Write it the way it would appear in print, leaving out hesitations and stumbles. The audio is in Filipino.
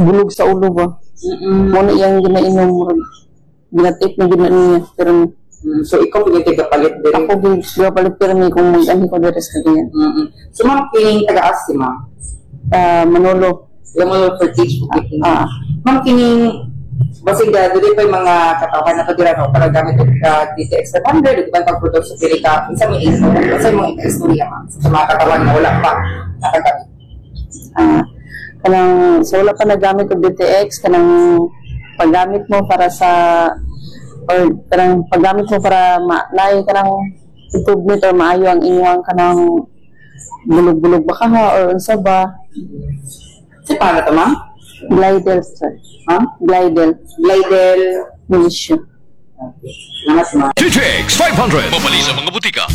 bulog sa ulo ba. Muna iyang ginainom, ginatip na ginainom niya, pero So, ikaw yung tigapalit din. ako gapalit pero may kung mag-anin ko deres na ganyan. So, ma'am, kining taga-as si ma'am. Manolo. Yung mga for teach po. Ma'am, kining basig doon pa yung mga katawan na kadira no, para gamit yung DTX 500, di ba pag-produce sa pilika, isa mo yung istorya, ma'am, sa mga katawan na wala pa nakagamit. Kanang so wala pa nagamit og DTX, kanang paggamit mo para sa or kanang paggamit mo para lahi kanang improvement or maayo ang inyong kanang bulog-bulog ba ka or unsa ba? Si paano to, ma'am? Glidel, sir. Glidel Glidel Militia. Okay. Salamat, ma'am. DTX 500. Mabali sa mga butika.